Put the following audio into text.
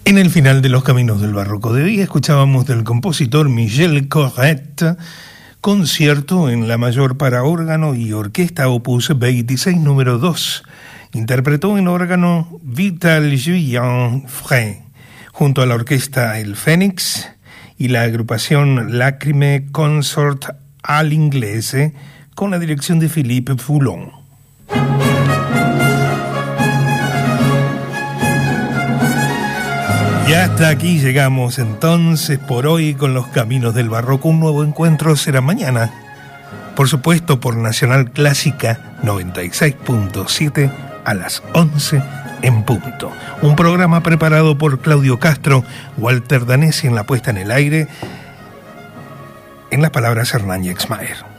En el final de Los Caminos del Barroco de hoy escuchábamos del compositor Michel Corrette, concierto en la mayor para órgano y orquesta opus 26 número 2. Interpretó en órgano Vital Julien Frey, junto a la orquesta El Fénix y la agrupación Lacrime Consort all'Inglese, con la dirección de Philippe Foulon. Y hasta aquí llegamos entonces por hoy con Los Caminos del Barroco. Un nuevo encuentro será mañana, por supuesto por Nacional Clásica 96.7 a las 11 en punto. Un programa preparado por Claudio Castro, Walter Danesi en la puesta en el aire, en las palabras Hernán Yexmaer.